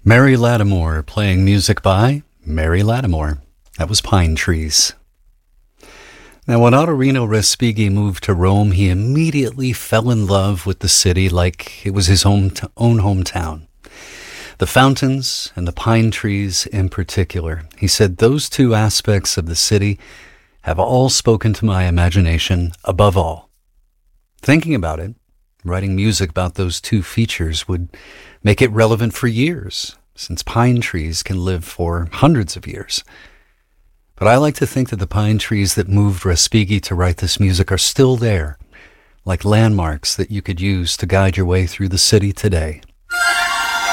Mary Lattimore playing music by Mary Lattimore. That was Pine Trees. Now, when Ottorino Respighi moved to Rome, he immediately fell in love with the city like it was his own hometown. The fountains and the pine trees in particular. He said those two aspects of the city have all spoken to my imagination above all. Thinking about it, writing music about those two features would make it relevant for years, since pine trees can live for hundreds of years. But I like to think that the pine trees that moved Respighi to write this music are still there, like landmarks that you could use to guide your way through the city today.